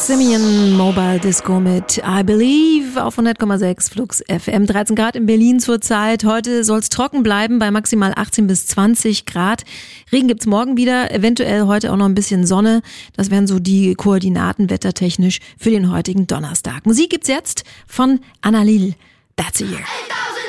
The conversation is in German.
Simeon Mobile Disco mit I Believe auf 100,6 Flux FM. 13 Grad in Berlin zurzeit. Heute soll es trocken bleiben bei maximal 18 bis 20 Grad. Regen gibt's morgen wieder, eventuell heute auch noch ein bisschen Sonne. Das wären so die Koordinaten wettertechnisch für den heutigen Donnerstag. Musik gibt's jetzt von Annalil. That's a Year.